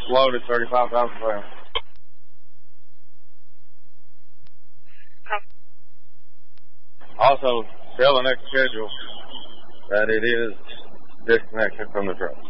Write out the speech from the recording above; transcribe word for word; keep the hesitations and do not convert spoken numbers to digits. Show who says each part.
Speaker 1: loaded thirty-five thousand pounds. Also, tell the next schedule that it is disconnected from the truck.